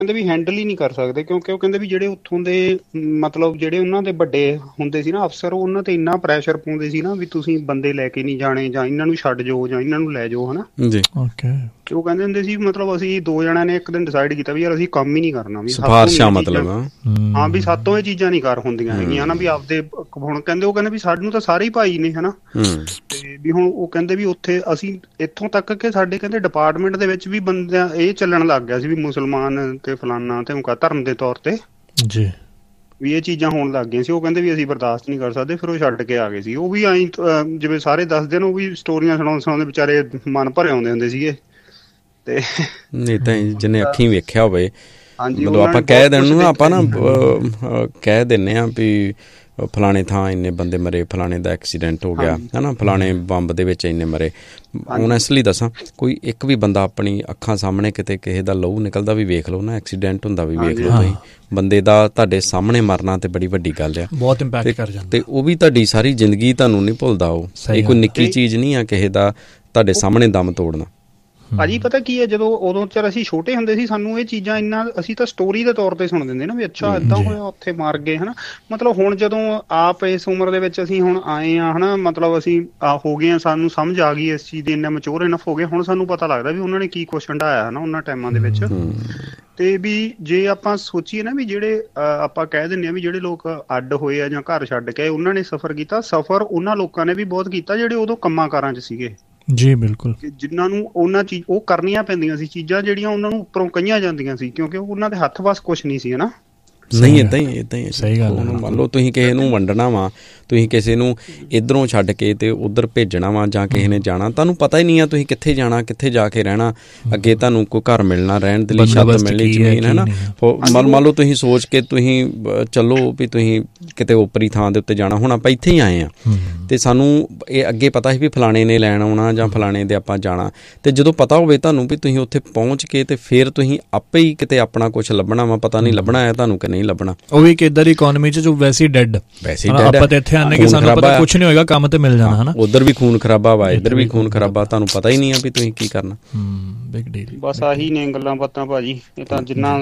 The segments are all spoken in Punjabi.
ਕਹਿੰਦੇ ਵੀ ਹੈਂਡਲ ਹੀ ਨਹੀਂ ਕਰ ਸਕਦੇ, ਕਿਉਂਕਿ ਉਹ ਕਹਿੰਦੇ ਵੀ ਜਿਹੜੇ ਉੱਥੋਂ ਦੇ ਮਤਲਬ ਜਿਹੜੇ ਉਹਨਾਂ ਦੇ ਵੱਡੇ ਹੁੰਦੇ ਸੀ ਨਾ ਅਫਸਰ, ਉਹ ਉਹਨਾਂ ਤੇ ਇੰਨਾ ਪ੍ਰੈਸ਼ਰ ਪਾਉਂਦੇ ਸੀ ਨਾ ਵੀ ਤੁਸੀਂ ਬੰਦੇ ਲੈ ਕੇ ਨਹੀਂ ਜਾਣੇ, ਜਾਂ ਇਹਨਾਂ ਨੂੰ ਛੱਡ ਜਾਓ, ਜਾਂ ਇਹਨਾਂ ਨੂੰ ਲੈ ਜਾਓ, ਹਨਾ ਜੀ। ਤੇ ਉਹ ਕਹਿੰਦੇ ਹੁੰਦੇ ਸੀ ਮਤਲਬ ਅਸੀਂ 2 ਜਣਿਆਂ ਨੇ ਇੱਕ ਦਿਨ ਡਿਸਾਈਡ ਕੀਤਾ ਵੀ ਯਾਰ ਅਸੀਂ ਕੰਮ ਹੀ ਨਹੀਂ ਕਰਨਾ, ਵੀ ਸਿਫਾਰਸ਼ਾਂ ਮਤਲਬ ਹਾਂ ਵੀ ਸਾਤੋਂ ਇਹ ਚੀਜ਼ਾਂ ਨਹੀਂ ਕਰ ਹੁੰਦੀਆਂ ਹੈਗੀਆਂ ਹਨਾ, ਵੀ ਆਪਦੇ ਹੁਣ ਕਹਿੰਦੇ ਉਹ ਕਹਿੰਦੇ ਵੀ ਸਾਨੂੰ ਤਾਂ ਸਾਰੇ ਹੀ ਭਾਈ ਨੇ ਹਨਾ, ਤੇ ਵੀ ਹੁਣ ਉਹ ਕਹਿੰਦੇ ਵੀ ਉੱਥੇ ਅਸੀਂ ਇੱਥੋਂ ਤੱਕ ਕਿ ਸਾਡੇ ਕਹਿੰਦੇ ਡਿਪਾਰਟਮੈਂਟ ਦੇ ਵਿੱਚ ਵੀ ਬੰਦਿਆਂ ਇਹ ਚੱਲਣ ਲੱਗ ਗਿਆ ਸੀ ਵੀ ਮੁਸਲਮਾਨ ਤੇ ਫਲਾਨਾ ਤੇ ਮੁਕਾ ਧਰਮ ਦੇ ਤੌਰ ਤੇ ਜੀ ਵੀ ਇਹ ਚੀਜ਼ਾਂ ਹੋਣ ਲੱਗ ਗਈਆਂ ਸੀ। ਉਹ ਕਹਿੰਦੇ ਵੀ ਅਸੀਂ ਬਰਦਾਸ਼ਤ ਨਹੀਂ ਕਰ ਸਕਦੇ, ਫਿਰ ਉਹ ਛੱਡ ਕੇ ਆ ਗਏ ਸੀ। ਉਹ ਵੀ ਐਂ ਜਿਵੇਂ ਸਾਰੇ ਦੱਸਦੇ ਨੇ, ਉਹ ਵੀ ਸਟੋਰੀਆਂ ਸੁਣਾਉਂਦੇ ਵਿਚਾਰੇ ਮਨ ਭਰੇ ਆਉਂਦੇ ਹੁੰਦੇ ਸੀਗੇ। ਤੇ ਨਹੀਂ ਤਾਂ ਜਿਹਨੇ ਅੱਖੀਂ ਵੇਖਿਆ ਹੋਵੇ, ਹਾਂਜੀ ਮਤਲਬ ਆਪਾਂ ਕਹਿ ਦੇਣ ਨੂੰ ਆਪਾਂ ਨਾ ਕਹਿ ਦਿੰਦੇ ਹਾਂ ਵੀ ਫਲਾਣੇ ਥਾਂ ਇੰਨੇ ਬੰਦੇ ਮਰੇ, ਫਲਾਣੇ ਦਾ ਐਕਸੀਡੈਂਟ ਹੋ ਗਿਆ ਹੈ ਨਾ, ਫਲਾਣੇ ਬੰਬ ਦੇ ਵਿੱਚ ਇੰਨੇ ਮਰੇ। ਹੁਣ ਇਸ ਲਈ ਦੱਸਾਂ, ਕੋਈ ਇੱਕ ਵੀ ਬੰਦਾ ਆਪਣੀ ਅੱਖਾਂ ਸਾਹਮਣੇ ਕਿਤੇ ਕਿਸੇ ਦਾ ਲਹੂ ਨਿਕਲਦਾ ਵੀ ਵੇਖ ਲਓ ਨਾ, ਐਕਸੀਡੈਂਟ ਹੁੰਦਾ ਵੀ ਵੇਖ ਲਓ ਤੁਸੀਂ, ਬੰਦੇ ਦਾ ਤੁਹਾਡੇ ਸਾਹਮਣੇ ਮਰਨਾ ਤੇ ਬੜੀ ਵੱਡੀ ਗੱਲ ਆ, ਬਹੁਤ ਇੰਪੈਕਟ ਕਰ ਜਾਂਦਾ। ਤੇ ਉਹ ਵੀ ਤੁਹਾਡੀ ਸਾਰੀ ਜ਼ਿੰਦਗੀ ਤੁਹਾਨੂੰ ਨਹੀਂ ਭੁੱਲਦਾ। ਉਹ ਇਹ ਕੋਈ ਨਿੱਕੀ ਚੀਜ਼ ਨਹੀਂ ਆ ਕਿਸੇ ਦਾ ਤੁਹਾਡੇ ਸਾਹਮਣੇ ਦਮ ਤੋੜਨਾ। ਭਾਜੀ ਪਤਾ ਕੀ ਹੈ, ਜਦੋਂ ਉਦੋਂ ਚਿਰ ਅਸੀਂ ਛੋਟੇ ਹੁੰਦੇ ਸੀ, ਸਾਨੂੰ ਇਹ ਚੀਜ਼ਾਂ ਇੰਨਾ ਅਸੀਂ ਤਾਂ ਸਟੋਰੀ ਦੇ ਤੌਰ ਤੇ ਸੁਣ ਦਿੰਦੇ ਨਾ ਵੀ ਅੱਛਾ ਏਦਾਂ ਹੋਇਆ, ਉੱਥੇ ਮਰ ਗਏ ਹਨਾ। ਮਤਲਬ ਹੁਣ ਜਦੋਂ ਆਪ ਇਸ ਉਮਰ ਦੇ ਵਿੱਚ ਅਸੀਂ ਹੁਣ ਆਏ ਆ ਹਨਾ, ਮਤਲਬ ਅਸੀਂ ਹੋ ਗਏ ਆ, ਸਾਨੂੰ ਸਮਝ ਆ ਗਈ ਇਸ ਚੀਜ਼ ਦੀ, ਇੰਨਾ ਮੈਚੋਰ ਇਨਫ ਹੋ ਗਏ, ਹੁਣ ਸਾਨੂੰ ਪਤਾ ਲੱਗਦਾ ਵੀ ਉਹਨਾਂ ਨੇ ਕੀ ਕੁਛ ਹੰਢਾਇਆ ਹਨਾ ਉਹਨਾਂ ਟਾਈਮਾਂ ਦੇ ਵਿੱਚ। ਤੇ ਵੀ ਜੇ ਆਪਾਂ ਸੋਚੀਏ ਨਾ ਵੀ ਜਿਹੜੇ ਆਪਾਂ ਕਹਿ ਦਿੰਦੇ ਆ ਵੀ ਜਿਹੜੇ ਲੋਕ ਅੱਡ ਹੋਏ ਆ ਜਾਂ ਘਰ ਛੱਡ ਕੇ ਉਹਨਾਂ ਨੇ ਸਫ਼ਰ ਕੀਤਾ, ਸਫ਼ਰ ਉਹਨਾਂ ਲੋਕਾਂ ਨੇ ਵੀ ਬਹੁਤ ਕੀਤਾ ਜਿਹੜੇ ਉਦੋਂ ਕੰਮਾਂ ਕਾਰਾਂ 'ਚ ਸੀਗੇ। ਜੀ ਬਿਲਕੁਲ। ਜਿਨ੍ਹਾਂ ਨੂੰ ਉਹਨਾਂ ਚੀਜ਼ ਉਹ ਕਰਨੀਆਂ ਪੈਂਦੀਆਂ ਸੀ, ਚੀਜ਼ਾਂ ਜਿਹੜੀਆਂ ਉਹਨਾਂ ਨੂੰ ਉੱਪਰੋਂ ਕਹੀਆਂ ਜਾਂਦੀਆਂ ਸੀ, ਕਿਉਂਕਿ ਉਹਨਾਂ ਦੇ ਹੱਥ ਵੱਸ ਕੁਛ ਨਹੀਂ ਸੀ ਹਨਾ। ਨਹੀਂ ਇੱਦਾਂ ਹੀ ਸਹੀ ਗੱਲ। ਮੰਨ ਲਓ ਤੁਸੀਂ ਕਿਸੇ ਨੂੰ ਵੰਡਣਾ ਵਾ, ਤੁਸੀਂ ਕਿਸੇ ਨੂੰ ਇੱਧਰੋਂ ਛੱਡ ਕੇ ਤੇ ਉੱਧਰ ਭੇਜਣਾ ਵਾ, ਜਾਂ ਕਿਸੇ ਨੇ ਜਾਣਾ, ਤੁਹਾਨੂੰ ਪਤਾ ਹੀ ਨਹੀਂ ਆ ਤੁਸੀਂ ਕਿੱਥੇ ਜਾਣਾ, ਕਿੱਥੇ ਜਾ ਕੇ ਰਹਿਣਾ, ਅੱਗੇ ਤੁਹਾਨੂੰ ਕੋਈ ਘਰ ਮਿਲਣਾ, ਰਹਿਣ ਦੇ ਲਈ ਛੱਤ ਮਿਲਣੀ, ਜ਼ਮੀਨ ਹੈ ਨਾ। ਮੰਨ ਲਓ ਤੁਸੀਂ ਸੋਚ ਕੇ ਤੁਸੀਂ ਚੱਲੋ ਵੀ ਤੁਸੀਂ ਕਿਤੇ ਓਪਰੀ ਥਾਂ ਦੇ ਉੱਤੇ ਜਾਣਾ, ਹੁਣ ਆਪਾਂ ਇੱਥੇ ਹੀ ਆਏ ਹਾਂ ਤੇ ਸਾਨੂੰ ਇਹ ਅੱਗੇ ਪਤਾ ਸੀ ਵੀ ਫਲਾਣੇ ਨੇ ਲੈਣ ਆਉਣਾ ਜਾਂ ਫਲਾਣੇ ਦੇ ਆਪਾਂ ਜਾਣਾ, ਤੇ ਜਦੋਂ ਪਤਾ ਹੋਵੇ ਤੁਹਾਨੂੰ ਵੀ ਤੁਸੀਂ ਉੱਥੇ ਪਹੁੰਚ ਕੇ ਤੇ ਫਿਰ ਤੁਸੀਂ ਆਪੇ ਹੀ ਕਿਤੇ ਆਪਣਾ ਕੁਛ ਲੱਭਣਾ ਵਾ, ਪਤਾ ਨਹੀਂ ਲੱਭਣਾ ਹੈ ਤੁਹਾਨੂੰ ਕਿ ਨਹੀਂ ਲੱਭਣਾ। ਉਹ ਵੀ ਕਿੱਦਾਂ ਦੀ ਇਕੋਨਮੀ 'ਚ ਜੋ ਵੈਸੇ ਡੈਡ ਆਪਾਂ ਤੇ ਇੱਥੇ ਆਨੇ ਕਿ ਸਾਨੂੰ ਪਤਾ ਕੁਛ ਨਹੀਂ ਹੋਏਗਾ, ਕੰਮ ਤੇ ਮਿਲ ਜਾਣਾ ਹਨਾ। ਉੱਧਰ ਵੀ ਖੂਨ ਖਰਾਬਾ ਵਾ, ਇੱਧਰ ਵੀ ਖੂਨ ਖਰਾਬਾ, ਤੁਹਾਨੂੰ ਪਤਾ ਹੀ ਨਹੀਂ ਆ ਵੀ ਤੁਸੀਂ ਕੀ ਕਰਨਾ। Big deal. ਬਸ ਆਹੀ ਨੇ ਗੱਲਾਂ ਬਾਤਾਂ ਭਾਜੀ, ਇਹ ਤਾਂ ਜਿੰਨਾ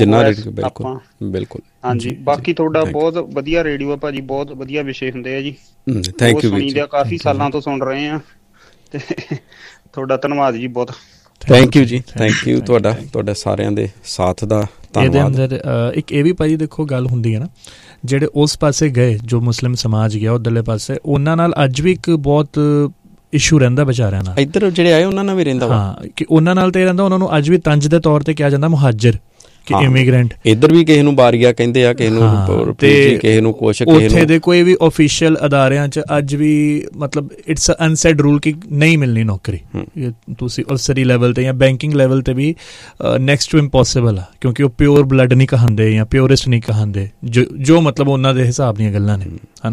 ਬਿਲਕੁਲ। ਹਾਂਜੀ ਬਾਕੀ ਤੁਹਾਡਾ ਬਹੁਤ ਵਧੀਆ ਰੇਡੀਓ ਆ ਭਾਜੀ, ਬਹੁਤ ਵਧੀਆ ਵਿਸ਼ੇ ਹੁੰਦੇ ਆ ਜੀ। Thank you. ਸੁਣੀ ਦਾ ਕਾਫੀ ਸਾਲਾਂ ਤੋਂ ਸੁਣ ਰਹੇ ਆ, ਤੇ ਤੁਹਾਡਾ ਧੰਨਵਾਦ ਜੀ ਬਹੁਤ। ਥੈਂਕ ਯੂ ਜੀ, ਥੈਂਕ ਯੂ ਤੁਹਾਡਾ ਸਾਰਿਆਂ ਦੇ ਸਾਥ ਦਾ ਧੰਨਵਾਦ। ਇਹਦੇ ਅੰਦਰ ਇੱਕ ਇਹ ਵੀ ਭਾਜੀ ਦੇਖੋ ਗੱਲ ਹੁੰਦੀ ਹੈ ਨਾ, ਜਿਹੜੇ ਉਸ ਪਾਸੇ ਗਏ, ਜੋ ਮੁਸਲਿਮ ਸਮਾਜ ਗਿਆ ਉੱਧਰਲੇ ਪਾਸੇ, ਉਹਨਾਂ ਨਾਲ ਅੱਜ ਵੀ ਇੱਕ ਬਹੁਤ ਇਸ਼ੂ ਰਹਿੰਦਾ ਵਿਚਾਰਿਆਂ ਨਾਲ। ਇੱਧਰ ਜਿਹੜੇ ਆਏ ਉਹਨਾਂ ਨਾਲ ਵੀ ਰਹਿੰਦਾ ਵਾ, ਹਾਂ ਕਿ ਉਹਨਾਂ ਨਾਲ ਤੇ ਰਹਿੰਦਾ, ਉਹਨਾਂ ਨੂੰ ਅੱਜ ਵੀ ਤੰਜ ਦੇ ਤੌਰ ਤੇ ਕਿਹਾ ਜਾਂਦਾ ਮੁਹਾਜਿਰ, ਕਿ ਇਮੀਗ੍ਰੈਂਟ। ਇੱਧਰ ਵੀ ਕਿਸੇ ਨੂੰ ਬਾਰੀਆ ਕਹਿੰਦੇ ਆ, ਕਿਸੇ ਨੂੰ ਕਿਸੇ ਨੂੰ ਕੁਛ। ਉੱਥੇ ਦੇ ਕੋਈ ਵੀ ਆਫੀਸ਼ੀਅਲ ਅਦਾਰਿਆਂ 'ਚ ਅੱਜ ਵੀ ਮਤਲਬ ਇਟਸ ਅਨਸੈਡ ਰੂਲ ਕਿ ਨਹੀਂ ਮਿਲਣੀ ਨੌਕਰੀ। ਤੁਸੀਂ ਅਫਸਰੀ ਲੈਵਲ ਤੇ ਜਾਂ ਬੈਂਕਿੰਗ ਲੈਵਲ ਤੇ ਵੀ ਨੈਕਸਟ ਟੂ ਇੰਪੋਸੀਬਲ ਆ, ਕਿਉਂਕਿ ਉਹ ਪਿਓਰ ਬਲੱਡ ਨਹੀਂ ਕਹਾਂਦੇ ਜਾਂ ਪਿਓਰਿਸਟ ਨਹੀਂ ਕਹਾਂਦੇ, ਜੋ ਮਤਲਬ ਉਹਨਾਂ ਦੇ ਹਿਸਾਬ ਦੀਆਂ ਗੱਲਾਂ ਨੇ ਹਨਾ।